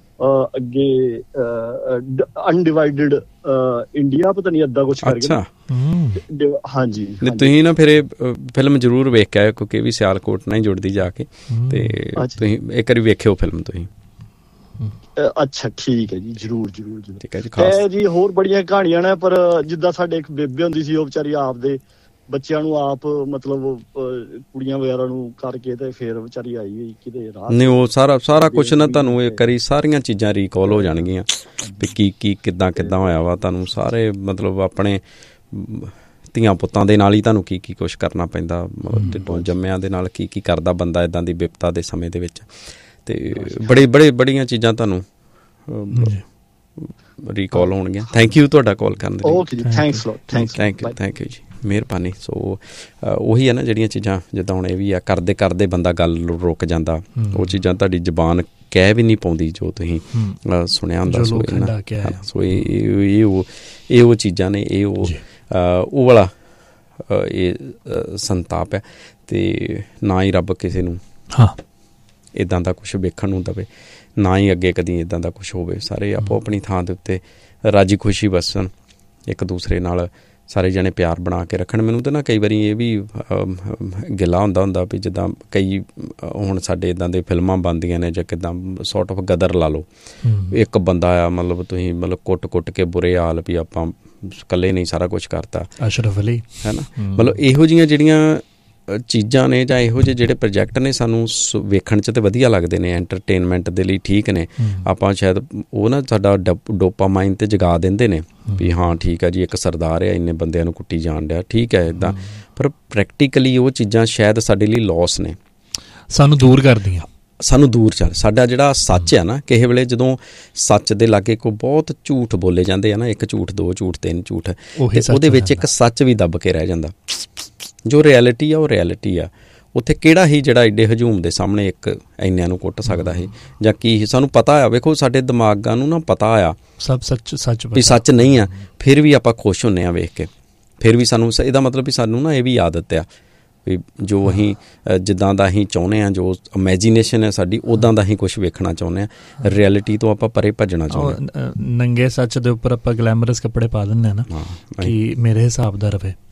ਅੱਗੇ ਅਨਡਿਵਾਈਡਡ ਇੰਡੀਆ, ਪਤਾ ਨਹੀਂ ਏਦਾਂ ਕੁਛ ਕਰਕੇ। ਹਾਂਜੀ, ਤੁਸੀਂ ਨਾ ਫਿਰ ਇਹ ਫਿਲਮ ਜ਼ਰੂਰ ਵੇਖ ਕੇ ਆਇਓ ਕਿਉਂਕਿ ਇਹ ਵੀ ਸਿਆਲਕੋਟ ਨਾਲ ਹੀ ਜੁੜਦੀ ਜਾ ਕੇ, ਤੇ ਤੁਸੀਂ ਇੱਕ ਵਾਰੀ ਵੇਖਿਓ ਫਿਲਮ ਤੁਸੀਂ। ਅੱਛਾ, ਠੀਕ ਹੈ ਜੀ, ਜ਼ਰੂਰ ਠੀਕ ਹੈ ਜੀ। ਜੀ ਹੋਰ ਬੜੀਆਂ ਕਹਾਣੀਆਂ ਨੇ, ਪਰ ਜਿੱਦਾਂ ਸਾਡੇ ਇੱਕ ਬੇਬੇ ਹੁੰਦੀ ਸੀ, ਉਹ ਵਿਚਾਰੀ ਆਪਦੇ ਬੱਚਿਆਂ ਨੂੰ ਆਪ ਮਤਲਬ ਕੁੜੀਆਂ ਵਗੈਰਾ ਨੂੰ ਕਰਕੇ ਤੇ ਫਿਰ ਵਿਚਾਰੀ ਆਈ ਹੋਈ ਕਿਤੇ ਰਾਹ ਨਹੀਂ। ਉਹ ਸਾਰਾ ਕੁਛ ਨਾ ਤੁਹਾਨੂੰ ਇੱਕ ਵਾਰੀ ਸਾਰੀਆਂ ਚੀਜ਼ਾਂ ਰੀਕਾਲ ਹੋ ਜਾਣਗੀਆਂ ਵੀ ਕੀ ਕਿੱਦਾਂ ਹੋਇਆ ਵਾ। ਤੁਹਾਨੂੰ ਸਾਰੇ ਮਤਲਬ ਆਪਣੇ ਧੀਆਂ ਪੁੱਤਾਂ ਦੇ ਨਾਲ ਹੀ ਤੁਹਾਨੂੰ ਕੀ ਕੁਛ ਕਰਨਾ ਪੈਂਦਾ, ਢਿੱਡੋਂ ਜੰਮਿਆਂ ਦੇ ਨਾਲ ਕੀ ਕਰਦਾ ਬੰਦਾ ਇੱਦਾਂ ਦੀ ਵਿਪਤਾ ਦੇ ਸਮੇਂ ਦੇ ਵਿੱਚ। ਤੇ ਬੜੀਆਂ ਚੀਜ਼ਾਂ ਤੁਹਾਨੂੰ ਰੀਕਾਲ ਹੋਣਗੀਆਂ। ਥੈਂਕ ਯੂ ਤੁਹਾਡਾ ਕਾਲ ਕਰਨ ਦੇ ਲਈ। ਥੈਂਕ ਯੂ ਜੀ, ਮਿਹਰਬਾਨੀ। ਸੋ ਉਹੀ ਹੈ ਨਾ ਜਿਹੜੀਆਂ ਚੀਜ਼ਾਂ ਜਿੱਦਾਂ ਹੁਣ ਇਹ ਵੀ ਆ, ਕਰਦੇ ਬੰਦਾ ਗੱਲ ਰੁਕ ਜਾਂਦਾ, ਉਹ ਚੀਜ਼ਾਂ ਤੁਹਾਡੀ ਜ਼ਬਾਨ ਕਹਿ ਵੀ ਨਹੀਂ ਪਾਉਂਦੀ ਜੋ ਤੁਸੀਂ ਸੁਣਿਆ ਹੁੰਦਾ। ਸੋ ਇਹ ਉਹ ਚੀਜ਼ਾਂ ਨੇ, ਇਹ ਉਹ ਵਾਲਾ ਇਹ ਸੰਤਾਪ ਹੈ। ਤੇ ਨਾ ਹੀ ਰੱਬ ਕਿਸੇ ਨੂੰ ਇੱਦਾਂ ਦਾ ਕੁਛ ਵੇਖਣ ਨੂੰ ਦੇਵੇ, ਨਾ ਹੀ ਅੱਗੇ ਕਦੀ ਇੱਦਾਂ ਦਾ ਕੁਛ ਹੋਵੇ। ਸਾਰੇ ਆਪੋ ਆਪਣੀ ਥਾਂ ਦੇ ਉੱਤੇ ਰਾਜੀ ਖੁਸ਼ੀ ਵਸਣ, ਇੱਕ ਦੂਸਰੇ ਨਾਲ ਸਾਰੇ ਜਣੇ ਪਿਆਰ ਬਣਾ ਕੇ ਰੱਖਣ। ਮੈਨੂੰ ਤਾਂ ਨਾ ਕਈ ਵਾਰੀ ਇਹ ਵੀ ਗਿਲਾ ਹੁੰਦਾ ਵੀ ਜਿੱਦਾਂ ਕਈ ਹੁਣ ਸਾਡੇ ਇੱਦਾਂ ਦੇ ਫਿਲਮਾਂ ਬਣਦੀਆਂ ਨੇ ਜਾਂ ਕਿੱਦਾਂ ਸੌਰਟ ਆਫ ਗਦਰ ਲਾ ਲਓ, ਇੱਕ ਬੰਦਾ ਆ ਮਤਲਬ ਤੁਸੀਂ ਮਤਲਬ ਕੁੱਟ ਕੇ ਬੁਰੇ ਹਾਲ ਵੀ ਆਪਾਂ ਇਕੱਲੇ ਨਹੀਂ ਸਾਰਾ ਕੁਛ ਕਰਤਾ, ਅਸ਼ਰਫ ਅਲੀ ਹੈ ਨਾ। ਮਤਲਬ ਇਹੋ ਜਿਹੀਆਂ ਜਿਹੜੀਆਂ ਚੀਜ਼ਾਂ ਨੇ ਜਾਂ ਇਹੋ ਜਿਹੇ ਜਿਹੜੇ ਪ੍ਰੋਜੈਕਟ ਨੇ ਸਾਨੂੰ ਵੇਖਣ 'ਚ ਤਾਂ ਵਧੀਆ ਲੱਗਦੇ ਨੇ, ਐਂਟਰਟੇਨਮੈਂਟ ਦੇ ਲਈ ਠੀਕ ਨੇ। ਆਪਾਂ ਸ਼ਾਇਦ ਉਹ ਨਾ ਸਾਡਾ ਡੋਪਾਮਾਈਨ 'ਤੇ ਜਗਾ ਦਿੰਦੇ ਨੇ ਵੀ ਹਾਂ ਠੀਕ ਹੈ ਜੀ, ਇੱਕ ਸਰਦਾਰ ਹੈ ਇੰਨੇ ਬੰਦਿਆਂ ਨੂੰ ਕੁੱਟੀ ਜਾਣ ਡਿਆ, ਠੀਕ ਹੈ ਇੱਦਾਂ। ਪਰ ਪ੍ਰੈਕਟੀਕਲੀ ਉਹ ਚੀਜ਼ਾਂ ਸ਼ਾਇਦ ਸਾਡੇ ਲਈ ਲੋਸ ਨੇ, ਸਾਨੂੰ ਦੂਰ ਕਰਦੀਆਂ, ਸਾਨੂੰ ਦੂਰ ਚੱਲ। ਸਾਡਾ ਜਿਹੜਾ ਸੱਚ ਆ ਨਾ, ਕਿਸੇ ਵੇਲੇ ਜਦੋਂ ਸੱਚ ਦੇ ਲਾਗੇ ਕੋਈ ਬਹੁਤ ਝੂਠ ਬੋਲੇ ਜਾਂਦੇ ਆ ਨਾ, ਇੱਕ ਝੂਠ, ਦੋ ਝੂਠ, ਤਿੰਨ ਝੂਠ, ਉਹਦੇ ਵਿੱਚ ਇੱਕ ਸੱਚ ਵੀ ਦੱਬ ਕੇ ਰਹਿ ਜਾਂਦਾ। ਜੋ ਰਿਐਲਿਟੀ ਆ ਉਹ ਰਿਐਲਿਟੀ ਆ। ਉੱਥੇ ਕਿਹੜਾ ਹੀ ਜਿਹੜਾ ਐਡੇ ਹਜੂਮ ਦੇ ਸਾਹਮਣੇ ਇੱਕ ਇੰਨਿਆਂ ਨੂੰ ਕੁੱਟ ਸਕਦਾ ਹੈ ਜਾਂ ਕੀ? ਸਾਨੂੰ ਪਤਾ ਆ, ਵੇਖੋ ਸਾਡੇ ਦਿਮਾਗਾਂ ਨੂੰ ਨਾ ਪਤਾ ਆ ਸਭ ਸੱਚ ਵੀ ਸੱਚ ਨਹੀਂ ਆ, ਫਿਰ ਵੀ ਆਪਾਂ ਖੁਸ਼ ਹੁੰਦੇ ਹਾਂ ਵੇਖ ਕੇ। ਫਿਰ ਵੀ ਸਾਨੂੰ ਇਹਦਾ ਮਤਲਬ ਵੀ ਸਾਨੂੰ ਨਾ ਇਹ ਵੀ ਆਦਤ ਆ ਵੀ ਜੋ ਅਸੀਂ ਜਿੱਦਾਂ ਦਾ ਅਸੀਂ ਚਾਹੁੰਦੇ ਹਾਂ, ਜੋ ਇਮੈਜੀਨੇਸ਼ਨ ਹੈ ਸਾਡੀ, ਉੱਦਾਂ ਦਾ ਅਸੀਂ ਕੁਛ ਵੇਖਣਾ ਚਾਹੁੰਦੇ ਹਾਂ। ਰਿਐਲਿਟੀ ਤੋਂ ਆਪਾਂ ਪਰੇ ਭੱਜਣਾ ਚਾਹੁੰਦੇ ਹਾਂ। ਨੰਗੇ ਸੱਚ ਦੇ ਉੱਪਰ ਆਪਾਂ ਗਲੈਮਰਸ ਕੱਪੜੇ ਪਾ ਦਿੰਦੇ ਹਾਂ ਨਾ ਕਿ ਮੇਰੇ ਹਿਸਾਬ ਦਾ ਰਵੇ।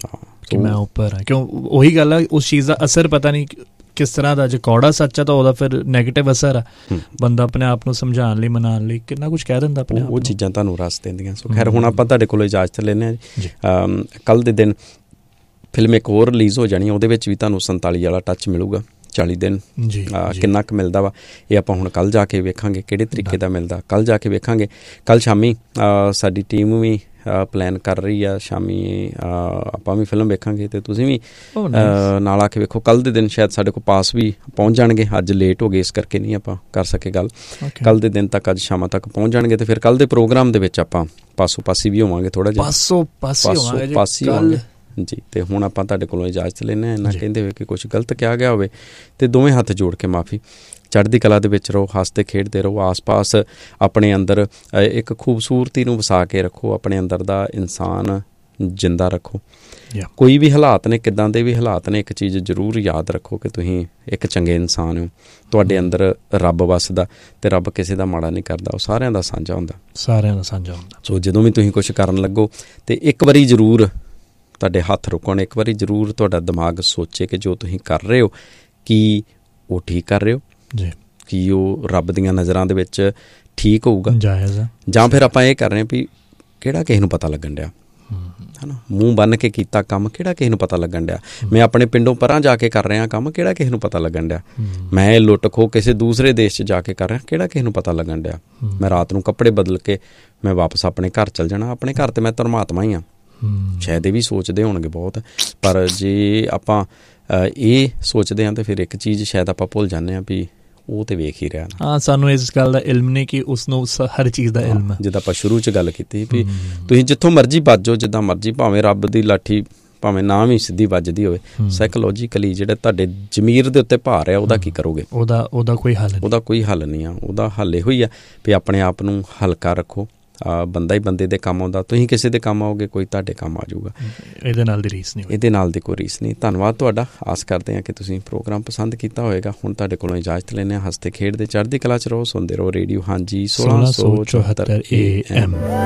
ਕਿ ਮੈਂ ਉੱਪਰ ਹਾਂ। ਕਿਉਂ ਉਹੀ ਗੱਲ ਆ, ਉਸ ਚੀਜ਼ ਦਾ ਅਸਰ ਪਤਾ ਨਹੀਂ ਕਿਸ ਤਰ੍ਹਾਂ ਦਾ। ਜੇ ਕੌੜਾ ਸੱਚ ਆ ਤਾਂ ਉਹਦਾ ਫਿਰ ਨੈਗੇਟਿਵ ਅਸਰ ਆ। ਬੰਦਾ ਆਪਣੇ ਆਪ ਨੂੰ ਸਮਝਾਉਣ ਲਈ, ਮਨਾਉਣ ਲਈ ਕਿੰਨਾ ਕੁਝ ਕਹਿ ਦਿੰਦਾ ਆਪਣੇ ਆਪ ਨੂੰ। ਉਹ ਚੀਜ਼ਾਂ ਤੁਹਾਨੂੰ ਰਸ ਦਿੰਦੀਆਂ। ਸੋ ਖੈਰ ਹੁਣ ਆਪਾਂ ਤੁਹਾਡੇ ਕੋਲੋਂ ਇਜਾਜ਼ਤ ਲੈਂਦੇ ਹਾਂ ਜੀ। ਕੱਲ੍ਹ ਦੇ ਦਿਨ ਫਿਲਮ ਇੱਕ ਹੋਰ ਰਿਲੀਜ਼ ਹੋ ਜਾਣੀ, ਉਹਦੇ ਵਿੱਚ ਵੀ ਤੁਹਾਨੂੰ 47 ਵਾਲਾ ਟੱਚ ਮਿਲੂਗਾ। 40 ਦਿਨ ਕਿੰਨਾ ਕੁ ਮਿਲਦਾ ਵਾ, ਇਹ ਆਪਾਂ ਹੁਣ ਕੱਲ੍ਹ ਜਾ ਕੇ ਵੇਖਾਂਗੇ ਕਿਹੜੇ ਤਰੀਕੇ ਦਾ ਮਿਲਦਾ। ਕੱਲ੍ਹ ਜਾ ਕੇ ਵੇਖਾਂਗੇ। ਕੱਲ੍ਹ ਸ਼ਾਮੀ ਸਾਡੀ ਟੀਮ ਵੀ ਪਲਾਨ ਕਰ ਰਹੀ ਆ, ਸ਼ਾਮੀ ਆਪਾਂ ਵੀ ਫਿਲਮ ਵੇਖਾਂਗੇ ਅਤੇ ਤੁਸੀਂ ਵੀ ਨਾਲ ਆ ਕੇ ਵੇਖੋ। ਕੱਲ੍ਹ ਦੇ ਦਿਨ ਸ਼ਾਇਦ ਸਾਡੇ ਕੋਲ ਪਾਸ ਵੀ ਪਹੁੰਚ ਜਾਣਗੇ। ਅੱਜ ਲੇਟ ਹੋ ਗਏ ਇਸ ਕਰਕੇ ਨਹੀਂ ਆਪਾਂ ਕਰ ਸਕੇ ਗੱਲ। ਕੱਲ੍ਹ ਦੇ ਦਿਨ ਤੱਕ, ਅੱਜ ਸ਼ਾਮਾਂ ਤੱਕ ਪਹੁੰਚ ਜਾਣਗੇ ਅਤੇ ਫਿਰ ਕੱਲ੍ਹ ਦੇ ਪ੍ਰੋਗਰਾਮ ਦੇ ਵਿੱਚ ਆਪਾਂ ਪਾਸੋਂ ਪਾਸੀ ਵੀ ਹੋਵਾਂਗੇ ਥੋੜ੍ਹਾ ਜਿਹਾ। ਪਾਸੀ ਹੋਵਾਂਗੇ ਜੀ। ਅਤੇ ਹੁਣ ਆਪਾਂ ਤੁਹਾਡੇ ਕੋਲੋਂ ਇਜਾਜ਼ਤ ਲੈਂਦੇ ਹਾਂ। ਇੰਨਾ ਕਹਿੰਦੇ ਹੋਏ ਕਿ ਕੁਛ ਗਲਤ ਕਿਹਾ ਗਿਆ ਹੋਵੇ ਅਤੇ ਦੋਵੇਂ ਹੱਥ ਜੋੜ ਕੇ ਮਾਫੀ। ਚੜ੍ਹਦੀ ਕਲਾ ਦੇ ਵਿੱਚ ਰਹੋ, ਹੱਸਦੇ ਖੇਡਦੇ ਰਹੋ। ਆਸ ਪਾਸ ਆਪਣੇ ਅੰਦਰ ਇੱਕ ਖੂਬਸੂਰਤੀ ਨੂੰ ਵਸਾ ਕੇ ਰੱਖੋ। ਆਪਣੇ ਅੰਦਰ ਦਾ ਇਨਸਾਨ ਜਿੰਦਾ ਰੱਖੋ। ਕੋਈ ਵੀ ਹਾਲਾਤ ਨੇ, ਕਿੱਦਾਂ ਦੇ ਵੀ ਹਾਲਾਤ ਨੇ, ਇੱਕ ਚੀਜ਼ ਜ਼ਰੂਰ ਯਾਦ ਰੱਖੋ ਕਿ ਤੁਸੀਂ ਇੱਕ ਚੰਗੇ ਇਨਸਾਨ ਹੋ। ਤੁਹਾਡੇ ਅੰਦਰ ਰੱਬ ਵੱਸਦਾ ਅਤੇ ਰੱਬ ਕਿਸੇ ਦਾ ਮਾੜਾ ਨਹੀਂ ਕਰਦਾ। ਉਹ ਸਾਰਿਆਂ ਦਾ ਸਾਂਝਾ ਹੁੰਦਾ, ਸਾਰਿਆਂ ਦਾ ਸਾਂਝਾ ਹੁੰਦਾ। ਸੋ ਜਦੋਂ ਵੀ ਤੁਸੀਂ ਕੁਛ ਕਰਨ ਲੱਗੋ ਅਤੇ ਇੱਕ ਵਾਰੀ ਜ਼ਰੂਰ ਤੁਹਾਡੇ ਹੱਥ ਰੁਕਣ, ਇੱਕ ਵਾਰੀ ਜ਼ਰੂਰ ਤੁਹਾਡਾ ਦਿਮਾਗ ਸੋਚੇ ਕਿ ਜੋ ਤੁਸੀਂ ਕਰ ਰਹੇ ਹੋ ਕੀ ਉਹ ਠੀਕ ਕਰ ਰਹੇ ਹੋ ਜੀ, ਕੀ ਉਹ ਰੱਬ ਦੀਆਂ ਨਜ਼ਰਾਂ ਦੇ ਵਿੱਚ ਠੀਕ ਹੋਊਗਾ, ਜਾਇਜ਼ ਆ, ਜਾਂ ਫਿਰ ਆਪਾਂ ਇਹ ਕਰ ਰਹੇ ਹਾਂ ਵੀ ਕਿਹੜਾ ਕਿਸੇ ਨੂੰ ਪਤਾ ਲੱਗਣ ਡਿਆ, ਹੈ ਨਾ। ਮੂੰਹ ਬੰਨ੍ਹ ਕੇ ਕੀਤਾ ਕੰਮ, ਕਿਹੜਾ ਕਿਸੇ ਨੂੰ ਪਤਾ ਲੱਗਣ ਡਿਆ। ਮੈਂ ਆਪਣੇ ਪਿੰਡੋਂ ਪਰਾਂ ਜਾ ਕੇ ਕਰ ਰਿਹਾ ਕੰਮ, ਕਿਹੜਾ ਕਿਸੇ ਨੂੰ ਪਤਾ ਲੱਗਣ ਡਿਆ। ਮੈਂ ਲੁੱਟ ਖੋ ਕਿਸੇ ਦੂਸਰੇ ਦੇਸ਼ 'ਚ ਜਾ ਕੇ ਕਰ ਰਿਹਾ, ਕਿਹੜਾ ਕਿਸੇ ਨੂੰ ਪਤਾ ਲੱਗਣ ਡਿਆ। ਮੈਂ ਰਾਤ ਨੂੰ ਕੱਪੜੇ ਬਦਲ ਕੇ ਮੈਂ ਵਾਪਸ ਆਪਣੇ ਘਰ ਚੱਲ ਜਾਣਾ। ਆਪਣੇ ਘਰ ਤੇ ਮੈਂ ਧਰਮਾਤਮਾ ਹੀ ਹਾਂ। ਸ਼ਾਇਦ ਇਹ ਵੀ ਸੋਚਦੇ ਹੋਣਗੇ ਬਹੁਤ, ਪਰ ਜੇ ਆਪਾਂ ਇਹ ਸੋਚਦੇ ਹਾਂ ਤਾਂ ਫਿਰ ਇੱਕ ਚੀਜ਼ ਸ਼ਾਇਦ ਆਪਾਂ ਭੁੱਲ ਜਾਂਦੇ ਹਾਂ ਵੀ ਉਹ ਤੇ ਵੇਖ ਹੀ ਰਿਹਾ ਨਾ। ਹਾਂ, ਸਾਨੂੰ ਇਸ ਗੱਲ ਦਾ ਇਲਮ ਨਹੀਂ ਕਿ ਉਸਨੂੰ ਹਰ ਚੀਜ਼ ਦਾ ਇਲਮ ਹੈ। ਜਿੱਦਾਂ ਆਪਾਂ ਸ਼ੁਰੂ 'ਚ ਗੱਲ ਕੀਤੀ ਵੀ ਤੁਸੀਂ ਜਿੱਥੋਂ ਮਰਜ਼ੀ ਵੱਜੋ, ਜਿੱਦਾਂ ਮਰਜ਼ੀ, ਭਾਵੇਂ ਰੱਬ ਦੀ ਲਾਠੀ ਭਾਵੇਂ ਨਾ ਵੀ ਸਿੱਧੀ ਵੱਜਦੀ ਹੋਵੇ, ਸਾਈਕੋਲੋਜੀਕਲੀ ਜਿਹੜਾ ਤੁਹਾਡੇ ਜ਼ਮੀਰ ਦੇ ਉੱਤੇ ਭਾਰ ਆ ਉਹਦਾ ਕੀ ਕਰੋਗੇ? ਉਹਦਾ ਕੋਈ ਹੱਲ ਨਹੀਂ ਆ। ਉਹਦਾ ਹੱਲ ਇਹੋ ਹੀ ਆ ਵੀ ਆਪਣੇ ਆਪ ਨੂੰ ਹਲਕਾ ਰੱਖੋ। ਬੰਦਾ ਹੀ ਬੰਦੇ ਦੇ ਕੰਮ ਆਉਂਦਾ, ਤੁਸੀਂ ਕਿਸੇ ਦੇ ਕੰਮ ਆਓਗੇ, ਕੋਈ ਤੁਹਾਡੇ ਕੰਮ ਆ ਜਾਊਗਾ। ਇਹਦੇ ਨਾਲ ਦੀ ਕੋਈ ਰੀਸ ਨਹੀਂ। ਧੰਨਵਾਦ ਤੁਹਾਡਾ। ਆਸ ਕਰਦੇ ਹਾਂ ਕਿ ਤੁਸੀਂ ਪ੍ਰੋਗਰਾਮ ਪਸੰਦ ਕੀਤਾ ਹੋਏਗਾ। ਹੁਣ ਤੁਹਾਡੇ ਕੋਲੋਂ ਇਜਾਜ਼ਤ ਲੈਂਦੇ ਹਾਂ। ਹੱਸਦੇ ਖੇਡਦੇ ਚੜ੍ਹਦੀ ਕਲਾ 'ਚ ਰਹੋ, ਸੁਣਦੇ ਰਹੋ ਰੇਡੀਓ ਹਾਂਜੀ 1674 AM।